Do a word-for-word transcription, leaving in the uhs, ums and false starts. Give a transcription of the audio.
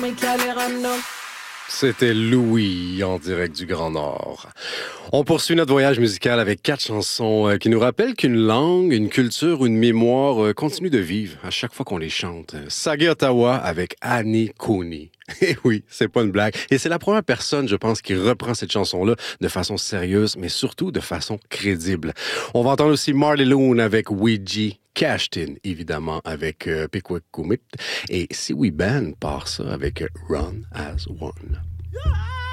C'était Louis en direct du Grand Nord. On poursuit notre voyage musical avec quatre chansons euh, qui nous rappellent qu'une langue, une culture ou une mémoire euh, continue de vivre à chaque fois qu'on les chante. Saga Ottawa avec Annie Cooney. Et oui, c'est pas une blague. Et c'est la première personne, je pense, qui reprend cette chanson-là de façon sérieuse, mais surtout de façon crédible. On va entendre aussi Marley Loon avec Ouija. Cashed In, évidemment, avec euh, Pickwick Commit. Et Siouxsie Band part ça avec Run As One. Yeah!